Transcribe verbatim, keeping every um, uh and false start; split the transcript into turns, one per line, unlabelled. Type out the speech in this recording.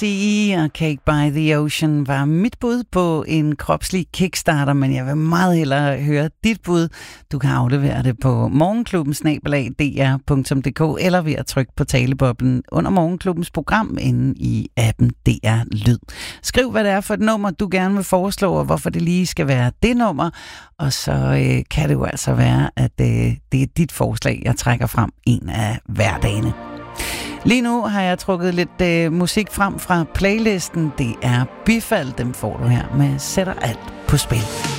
Sea og Cake by the Ocean var mit bud på en kropslig kickstarter, men jeg vil meget hellere høre dit bud. Du kan aflevere det på morgenklubben snabel-a d r punktum d k eller ved at trykke på taleboblen under Morgenklubbens program inde i appen D R Lyd. Skriv, hvad det er for et nummer, du gerne vil foreslå, og hvorfor det lige skal være det nummer. Og så øh, kan det jo altså være, at øh, det er dit forslag, jeg trækker frem en af hverdagene. Lige nu har jeg trukket lidt øh, musik frem fra playlisten. Det er Bifald, dem får du her med Sætter alt på spil.